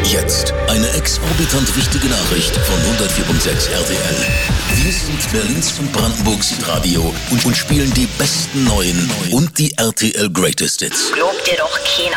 Jetzt eine exorbitant wichtige Nachricht von 104.6 RTL. Wir sind Berlins und Brandenburgs Radio und spielen die besten neuen und die RTL Greatest Hits. Glaubt dir doch keiner.